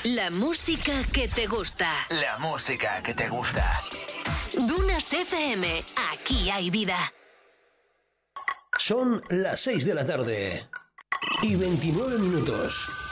La música que te gusta. La música que te gusta. Dunas FM. Aquí hay vida. Son las 6 de la tarde y 29 minutos.